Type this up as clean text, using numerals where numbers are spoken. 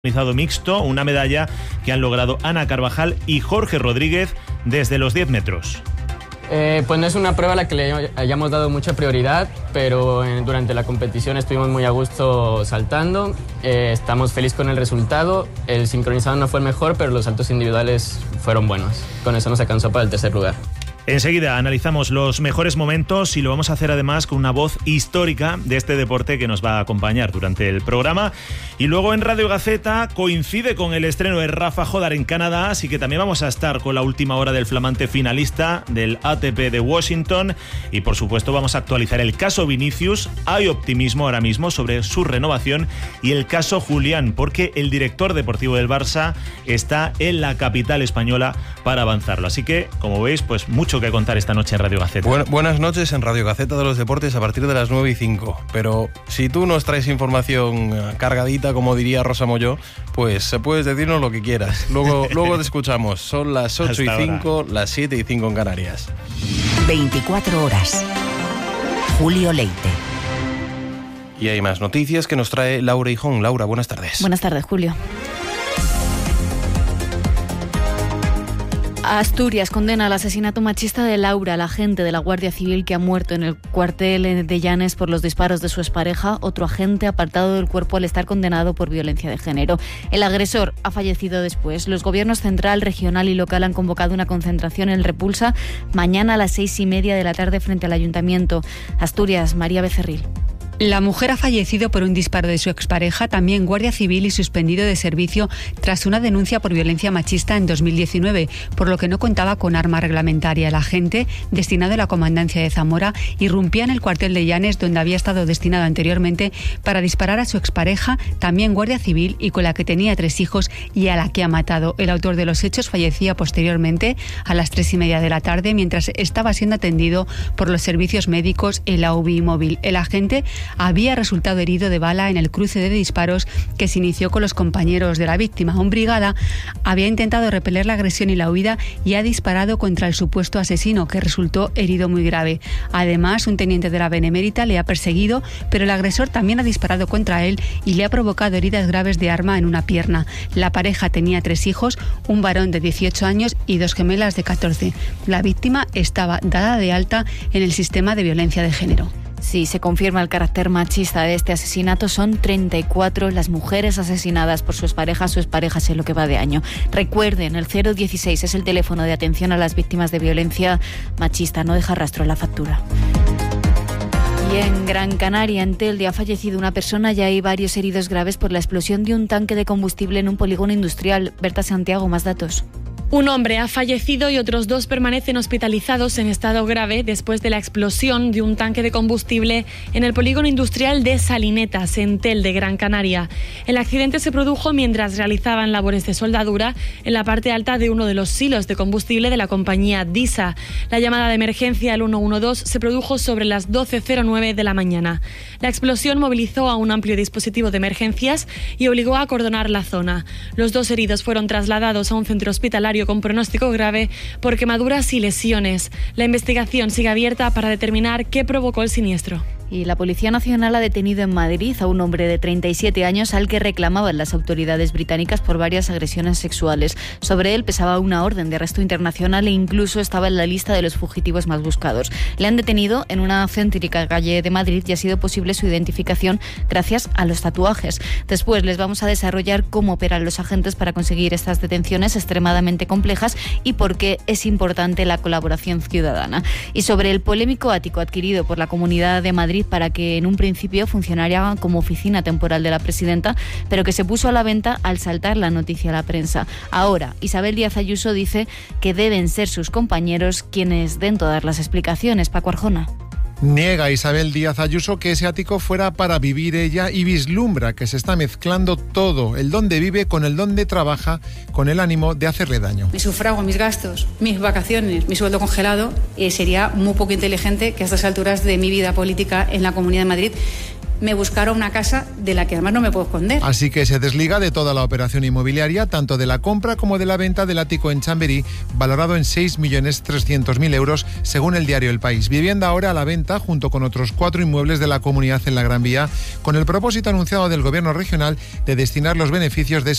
Mixto, una medalla que han logrado Ana Carvajal y Jorge Rodríguez desde los 10 metros. Pues no es una prueba a la que le hayamos dado mucha prioridad, pero durante la competición estuvimos muy a gusto saltando, estamos felices con el resultado, el sincronizado no fue el mejor, pero los saltos individuales fueron buenos, con eso nos alcanzó para el tercer lugar. Enseguida analizamos los mejores momentos y lo vamos a hacer además con una voz histórica de este deporte que nos va a acompañar durante el programa. Y luego en Radio Gaceta coincide con el estreno de Rafa Jodar en Canadá, así que también vamos a estar con la última hora del flamante finalista del ATP de Washington y por supuesto vamos a actualizar el caso Vinicius. Hay optimismo ahora mismo sobre su renovación y el caso Julián, porque el director deportivo del Barça está en la capital española para avanzarlo. Así que, como veis, pues mucho que contar esta noche en Radio Gaceta. Buenas noches en Radio Gaceta de los Deportes a partir de las 9:05. Pero si tú nos traes información cargadita, como diría Rosa Molló, pues puedes decirnos lo que quieras. Luego te escuchamos. Son las 8:05, las 7:05 en Canarias. 24 horas. Julio Leite. Y hay más noticias que nos trae Laura Hijón. Laura, buenas tardes. Buenas tardes, Julio. Asturias condena al asesinato machista de Laura, la agente de la Guardia Civil que ha muerto en el cuartel de Llanes por los disparos de su expareja, otro agente apartado del cuerpo al estar condenado por violencia de género. El agresor ha fallecido después. Los gobiernos central, regional y local han convocado una concentración en Repulsa mañana a las 6:30 de la tarde frente al Ayuntamiento. Asturias, María Becerril. La mujer ha fallecido por un disparo de su expareja, también guardia civil, y suspendido de servicio tras una denuncia por violencia machista en 2019, por lo que no contaba con arma reglamentaria. El agente, destinado a la comandancia de Zamora, irrumpía en el cuartel de Llanes, donde había estado destinado anteriormente, para disparar a su expareja, también guardia civil y con la que tenía 3 hijos y a la que ha matado. El autor de los hechos fallecía posteriormente a las 3:30 de la tarde mientras estaba siendo atendido por los servicios médicos en la UBI móvil. El agente había resultado herido de bala en el cruce de disparos que se inició con los compañeros de la víctima. Un brigada había intentado repeler la agresión y la huida y ha disparado contra el supuesto asesino, que resultó herido muy grave. Además, un teniente de la Benemérita le ha perseguido, pero el agresor también ha disparado contra él y le ha provocado heridas graves de arma en una pierna. La pareja tenía 3 hijos, un varón de 18 años y 2 gemelas de 14. La víctima estaba dada de alta en el sistema de violencia de género. Sí, se confirma el carácter machista de este asesinato. Son 34 las mujeres asesinadas por sus parejas en lo que va de año. Recuerden, el 016 es el teléfono de atención a las víctimas de violencia machista. No deja rastro en la factura. Y en Gran Canaria, en Telde, ha fallecido una persona y hay varios heridos graves por la explosión de un tanque de combustible en un polígono industrial. Berta Santiago, más datos. Un hombre ha fallecido y otros 2 permanecen hospitalizados en estado grave después de la explosión de un tanque de combustible en el polígono industrial de Salinetas, en Telde, Gran Canaria. El accidente se produjo mientras realizaban labores de soldadura en la parte alta de uno de los silos de combustible de la compañía DISA. La llamada de emergencia al 112 se produjo sobre las 12:09 de la mañana. La explosión movilizó a un amplio dispositivo de emergencias y obligó a acordonar la zona. Los 2 heridos fueron trasladados a un centro hospitalario con pronóstico grave por quemaduras y lesiones. La investigación sigue abierta para determinar qué provocó el siniestro. Y la Policía Nacional ha detenido en Madrid a un hombre de 37 años al que reclamaban las autoridades británicas por varias agresiones sexuales. Sobre él pesaba una orden de arresto internacional e incluso estaba en la lista de los fugitivos más buscados. Le han detenido en una céntrica calle de Madrid y ha sido posible su identificación gracias a los tatuajes. Después les vamos a desarrollar cómo operan los agentes para conseguir estas detenciones extremadamente complejas y por qué es importante la colaboración ciudadana. Y sobre el polémico ático adquirido por la Comunidad de Madrid para que en un principio funcionara como oficina temporal de la presidenta, pero que se puso a la venta al saltar la noticia a la prensa. Ahora, Isabel Díaz Ayuso dice que deben ser sus compañeros quienes den todas las explicaciones. Paco Arjona. Niega Isabel Díaz Ayuso que ese ático fuera para vivir ella y vislumbra que se está mezclando todo, el donde vive con el donde trabaja, con el ánimo de hacerle daño. Mi sufrago, mis gastos, mis vacaciones, mi sueldo congelado, sería muy poco inteligente que a estas alturas de mi vida política en la Comunidad de Madrid me buscara una casa de la que además no me puedo esconder. Así que se desliga de toda la operación inmobiliaria, tanto de la compra como de la venta del ático en Chamberí, valorado en 6.300.000 euros, según el diario El País. Vivienda ahora a la venta junto con otros 4 inmuebles de la comunidad en la Gran Vía, con el propósito anunciado del Gobierno regional de destinar los beneficios de esa